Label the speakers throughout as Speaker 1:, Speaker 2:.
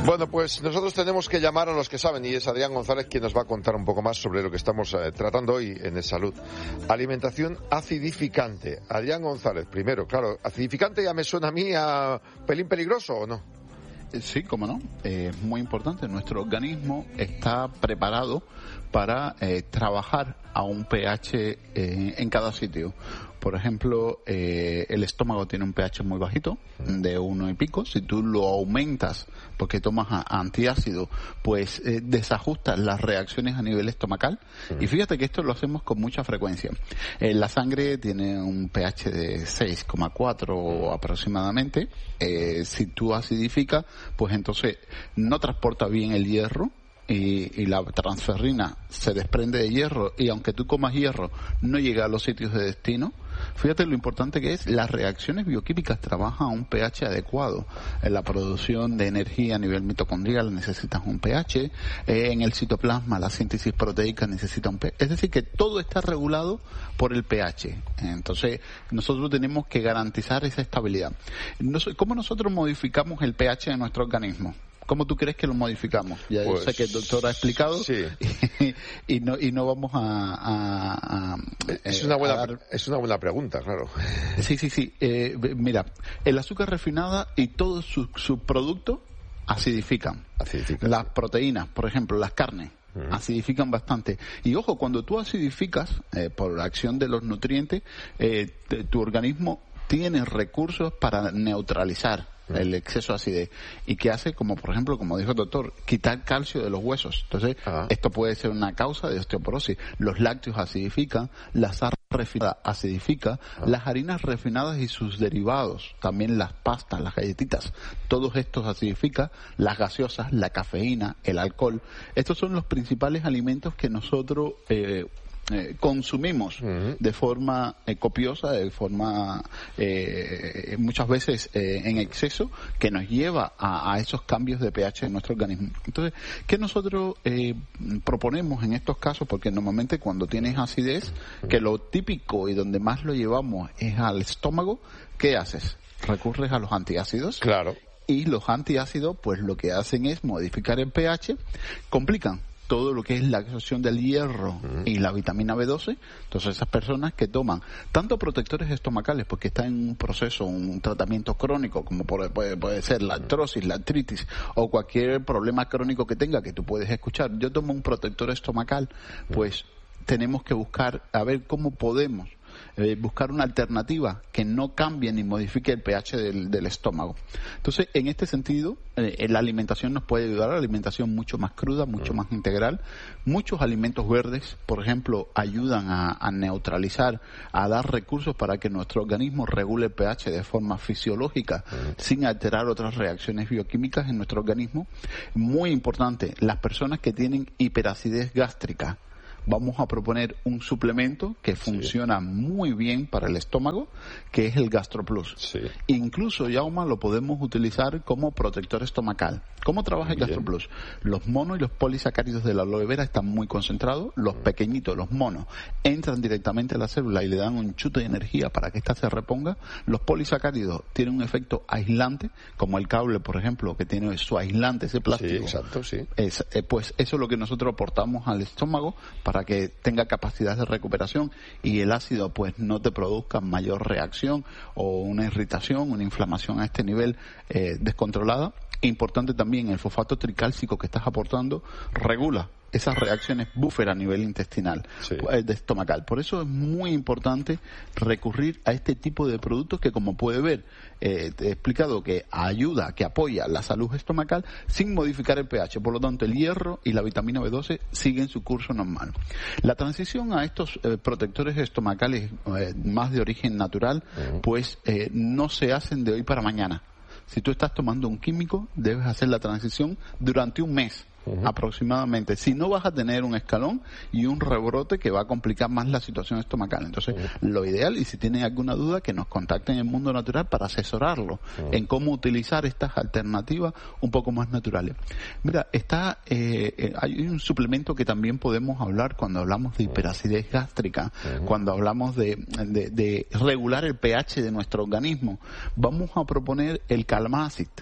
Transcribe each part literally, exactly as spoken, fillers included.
Speaker 1: Bueno, pues nosotros tenemos que llamar a los que saben, y es Adrián González quien nos va a contar un poco más sobre lo que estamos eh, tratando hoy en El Salud. Alimentación acidificante. Adrián González, primero, claro, acidificante ya me suena a mí a pelín peligroso, ¿o no?
Speaker 2: Sí, cómo no. Es eh, muy importante. Nuestro organismo está preparado para eh, trabajar a un pH eh, en cada sitio. Por ejemplo, eh, el estómago tiene un pH muy bajito, de uno y pico. Si tú lo aumentas porque tomas a, antiácido, pues eh, desajustas las reacciones a nivel estomacal. Y fíjate que esto lo hacemos con mucha frecuencia. Eh, la sangre tiene un pH de seis coma cuatro aproximadamente. Eh, si tú acidificas, pues entonces no transporta bien el hierro. Y, y la transferrina se desprende de hierro, y aunque tú comas hierro no llega a los sitios de destino. Fíjate lo importante que es, las reacciones bioquímicas trabajan a un pH adecuado. En la producción de energía a nivel mitocondrial necesitas un pH, eh, en el citoplasma la síntesis proteica necesita un pH, es decir que todo está regulado por el pH. Entonces nosotros tenemos que garantizar esa estabilidad. ¿Cómo nosotros modificamos el pH de nuestro organismo? ¿Cómo tú crees que lo modificamos? Ya pues, sé que el doctor ha explicado,
Speaker 1: sí.
Speaker 2: y, y no y no vamos a... a, a
Speaker 1: es, una buena,
Speaker 2: a dar...
Speaker 1: es una buena pregunta, claro.
Speaker 2: Sí, sí, sí. Eh, mira, el azúcar refinada y todos sus subproductos acidifican.
Speaker 1: Acidifican.
Speaker 2: Las proteínas, por ejemplo, las carnes, uh-huh. acidifican bastante. Y ojo, cuando tú acidificas, eh, por la acción de los nutrientes, eh, te, tu organismo tiene recursos para neutralizar el exceso de acidez, y que hace, como por ejemplo, como dijo el doctor, quitar calcio de los huesos. Entonces, ah. esto puede ser una causa de osteoporosis. Los lácteos acidifican, la sal refinada acidifica, ah. las harinas refinadas y sus derivados, también las pastas, las galletitas, todos estos acidifican, las gaseosas, la cafeína, el alcohol. Estos son los principales alimentos que nosotros eh, Eh, consumimos uh-huh. de forma eh, copiosa, de forma eh, muchas veces eh, en exceso, que nos lleva a, a esos cambios de pH en nuestro organismo. Entonces, ¿qué nosotros eh, proponemos en estos casos? Porque normalmente cuando tienes acidez, uh-huh. que lo típico y donde más lo llevamos es al estómago, ¿qué haces? Recurres a los antiácidos.
Speaker 1: Claro.
Speaker 2: Y los antiácidos, pues lo que hacen es modificar el pH, complican todo lo que es la absorción del hierro uh-huh. y la vitamina B doce. Entonces esas personas que toman tanto protectores estomacales porque están en un proceso, un tratamiento crónico, como puede, puede ser la artrosis, la artritis o cualquier problema crónico que tenga, que tú puedes escuchar, yo tomo un protector estomacal, pues uh-huh. tenemos que buscar a ver cómo podemos Eh, buscar una alternativa que no cambie ni modifique el pH del, del estómago. Entonces, en este sentido, eh, la alimentación nos puede ayudar, a la alimentación mucho más cruda, mucho más integral. Muchos alimentos verdes, por ejemplo, ayudan a, a neutralizar, a dar recursos para que nuestro organismo regule el pH de forma fisiológica, uh-huh. sin alterar otras reacciones bioquímicas en nuestro organismo. Muy importante, las personas que tienen hiperacidez gástrica, vamos a proponer un suplemento que funciona sí. muy bien para el estómago, que es el GastroPlus.
Speaker 1: Sí.
Speaker 2: Incluso, Jaume, lo podemos utilizar como protector estomacal. ¿Cómo trabaja el bien. GastroPlus? Los monos y los polisacáridos de la aloe vera están muy concentrados. Los mm. pequeñitos, los monos, entran directamente a la célula y le dan un chute de energía para que ésta se reponga. Los polisacáridos tienen un efecto aislante, como el cable, por ejemplo, que tiene su aislante, ese plástico.
Speaker 1: Sí, exacto, sí.
Speaker 2: Es, eh, pues eso es lo que nosotros aportamos al estómago para que tenga capacidad de recuperación y el ácido pues no te produzca mayor reacción o una irritación, una inflamación a este nivel eh, descontrolada. Importante también, el fosfato tricálcico que estás aportando regula esas reacciones buffer a nivel intestinal, sí. de estomacal. Por eso es muy importante recurrir a este tipo de productos que, como puede ver, eh, te he explicado que ayuda, que apoya la salud estomacal sin modificar el pH. Por lo tanto, el hierro y la vitamina B doce siguen su curso normal. La transición a estos eh, protectores estomacales eh, más de origen natural, uh-huh. pues eh, no se hacen de hoy para mañana. Si tú estás tomando un químico, debes hacer la transición durante un mes. Uh-huh. Aproximadamente, si no vas a tener un escalón y un rebrote que va a complicar más la situación estomacal. Entonces, uh-huh. lo ideal, y si tienen alguna duda, que nos contacten en Mundo Natural para asesorarlo uh-huh. en cómo utilizar estas alternativas un poco más naturales. Mira, está eh, hay un suplemento que también podemos hablar cuando hablamos de hiperacidez gástrica, uh-huh. cuando hablamos de, de, de regular el pH de nuestro organismo. Vamos a proponer el Calmacid.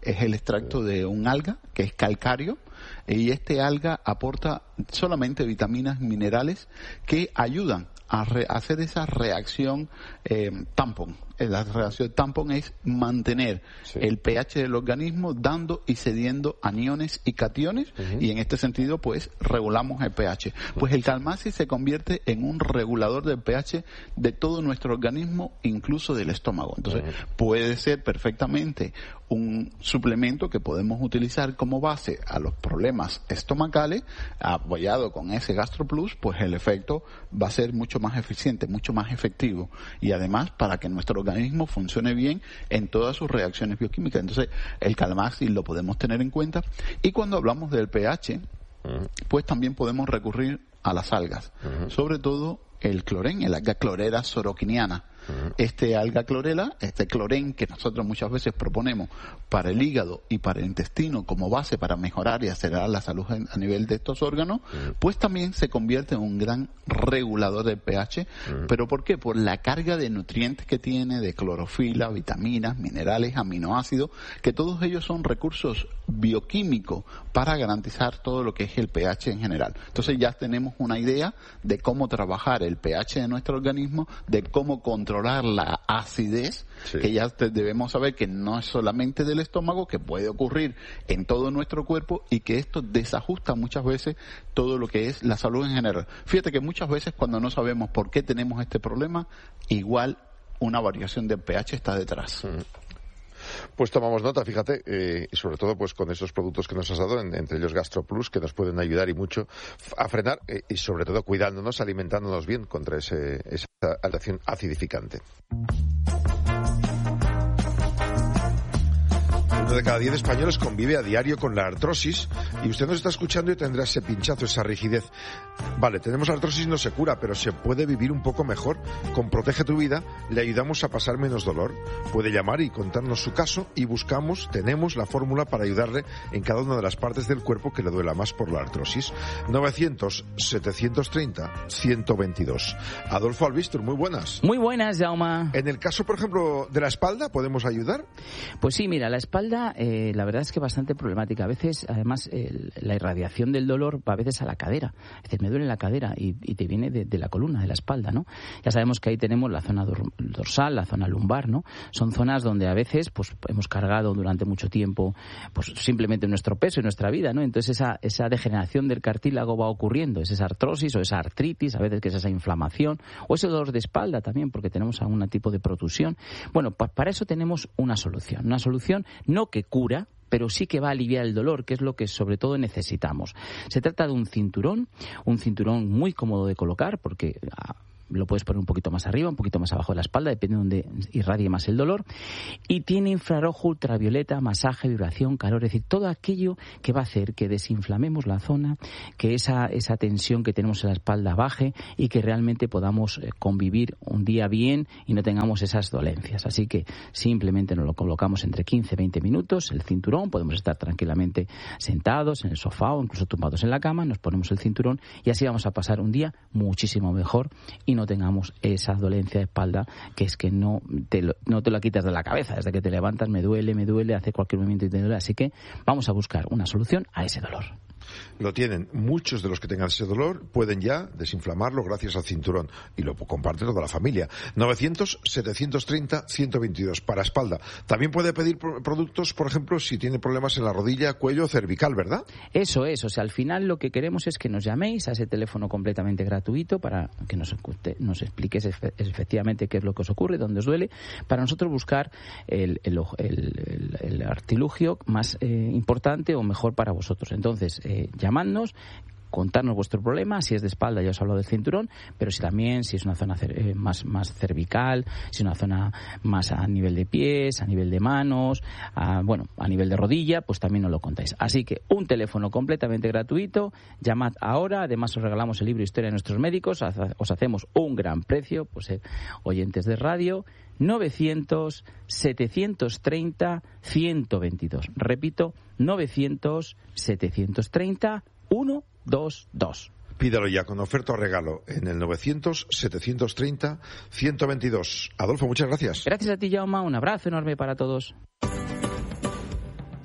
Speaker 2: es el extracto de un alga que es calcáreo, y este alga aporta solamente vitaminas, minerales que ayudan a re- hacer esa reacción eh, tampón. La reacción tampón es mantener sí. el pH del organismo dando y cediendo aniones y cationes, uh-huh. y en este sentido pues regulamos el pH. Pues el Calmaxis se convierte en un regulador del pH de todo nuestro organismo, incluso del estómago. Entonces uh-huh. puede ser perfectamente un suplemento que podemos utilizar como base a los problemas estomacales, apoyado con ese GastroPlus, pues el efecto va a ser mucho más eficiente, mucho más efectivo, y además para que nuestro organismo funcione bien en todas sus reacciones bioquímicas. Entonces el Calmaxis lo podemos tener en cuenta, y cuando hablamos del pH, uh-huh. pues también podemos recurrir a las algas, uh-huh. sobre todo el clorén, el alga clorera soroquiniana. Uh-huh. Este alga clorela, este clorén que nosotros muchas veces proponemos para el hígado y para el intestino como base para mejorar y acelerar la salud a nivel de estos órganos, uh-huh. pues también se convierte en un gran regulador del pH. Uh-huh. ¿Pero por qué? Por la carga de nutrientes que tiene, de clorofila, vitaminas, minerales, aminoácidos, que todos ellos son recursos bioquímicos para garantizar todo lo que es el pH en general. Entonces ya tenemos una idea de cómo trabajar el pH de nuestro organismo, de cómo controlar la acidez, sí. que ya debemos saber que no es solamente del estómago, que puede ocurrir en todo nuestro cuerpo, y que esto desajusta muchas veces todo lo que es la salud en general. Fíjate que muchas veces cuando no sabemos por qué tenemos este problema, igual una variación del pH está detrás.
Speaker 1: Mm. Pues tomamos nota, fíjate, eh, y sobre todo pues con esos productos que nos has dado, en, entre ellos GastroPlus, que nos pueden ayudar y mucho a frenar, eh, y sobre todo cuidándonos, alimentándonos bien contra ese, esa alteración acidificante. Uno de cada diez españoles convive a diario con la artrosis, y usted nos está escuchando y tendrá ese pinchazo, esa rigidez. Vale, tenemos artrosis, no se cura, pero se puede vivir un poco mejor. Con Protege tu Vida le ayudamos a pasar menos dolor. Puede llamar y contarnos su caso, y buscamos, tenemos la fórmula para ayudarle en cada una de las partes del cuerpo que le duela más por la artrosis. novecientos, setecientos treinta, ciento veintidós. Adolfo Albistur, muy buenas.
Speaker 3: Muy buenas, Jaume.
Speaker 1: En el caso, por ejemplo, de la espalda, ¿podemos ayudar?
Speaker 3: Pues sí, mira, la espalda Eh, la verdad es que bastante problemática. A veces, además, el, la irradiación del dolor va a veces a la cadera. Es decir, me duele la cadera y, y te viene de, de la columna, de la espalda, ¿no? Ya sabemos que ahí tenemos la zona dor, dorsal, la zona lumbar, ¿no? Son zonas donde a veces pues hemos cargado durante mucho tiempo pues simplemente nuestro peso y nuestra vida, ¿no? Entonces esa, esa degeneración del cartílago va ocurriendo, es esa artrosis o esa artritis, a veces que es esa inflamación, o ese dolor de espalda también, porque tenemos algún tipo de protusión. Bueno, pa, para eso tenemos una solución. Una solución no que cura, pero sí que va a aliviar el dolor, que es lo que sobre todo necesitamos. Se trata de un cinturón, un cinturón muy cómodo de colocar, porque lo puedes poner un poquito más arriba, un poquito más abajo de la espalda, depende de donde irradie más el dolor, y tiene infrarrojo, ultravioleta, masaje, vibración, calor, es decir, todo aquello que va a hacer que desinflamemos la zona, que esa, esa tensión que tenemos en la espalda baje, y que realmente podamos convivir un día bien y no tengamos esas dolencias. Así que simplemente nos lo colocamos entre quince a veinte minutos, el cinturón, podemos estar tranquilamente sentados en el sofá o incluso tumbados en la cama, nos ponemos el cinturón y así vamos a pasar un día muchísimo mejor y no tengamos esa dolencia de espalda que es que no te lo, no te la quitas de la cabeza. Desde que te levantas me duele, me duele, hace cualquier movimiento y te duele. Así que vamos a buscar una solución a ese dolor.
Speaker 1: Lo tienen muchos de los que tengan ese dolor, pueden ya desinflamarlo gracias al cinturón, y lo comparte toda la familia. novecientos, setecientos treinta, ciento veintidós para espalda. También puede pedir productos, por ejemplo, si tiene problemas en la rodilla, cuello, cervical, ¿verdad?
Speaker 3: Eso es, o sea, al final lo que queremos es que nos llaméis a ese teléfono completamente gratuito para que nos, nos expliques efectivamente qué es lo que os ocurre, dónde os duele, para nosotros buscar el, el, el, el, el artilugio más eh, importante o mejor para vosotros. Entonces, eh, llamadnos, contarnos vuestro problema. Si es de espalda, ya os hablo del cinturón, pero si también, si es una zona eh, más, más cervical, si es una zona más a nivel de pies, a nivel de manos, a, bueno, a nivel de rodilla, pues también nos lo contáis. Así que un teléfono completamente gratuito, llamad ahora, además os regalamos el libro Historia de nuestros médicos, os hacemos un gran precio, pues eh, oyentes de radio, novecientos, setecientos treinta, ciento veintidós. Repito, novecientos, setecientos treinta, ciento veintidós.
Speaker 1: Pídalo ya con oferta o regalo en el novecientos, setecientos treinta, ciento veintidós. Adolfo, muchas gracias.
Speaker 3: Gracias a ti, Jaume. Un abrazo enorme para todos.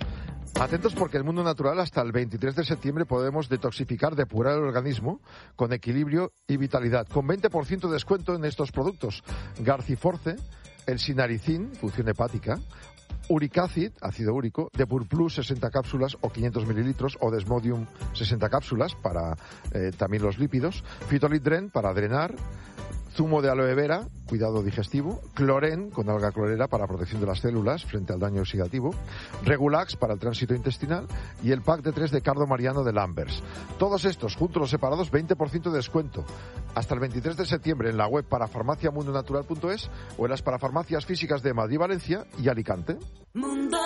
Speaker 1: Atentos porque el Mundo Natural hasta el veintitrés de septiembre podemos detoxificar, depurar el organismo con equilibrio y vitalidad. Con veinte por ciento de descuento en estos productos. Garciforce, el sinaricin, función hepática, Uric Acid, ácido úrico, Depur Plus sesenta cápsulas o quinientos mililitros, o Desmodium sesenta cápsulas para eh, también los lípidos, Phytolith para drenar, zumo de aloe vera, cuidado digestivo, Cloren con alga clorera para protección de las células frente al daño oxidativo, Regulax para el tránsito intestinal y el pack de tres de Cardo Mariano de Lambers. Todos estos, juntos o separados, veinte por ciento de descuento. Hasta el veintitrés de septiembre en la web parafarmaciamundonatural punto es o en las parafarmacias físicas de Madrid, Valencia y Alicante.
Speaker 4: Mundo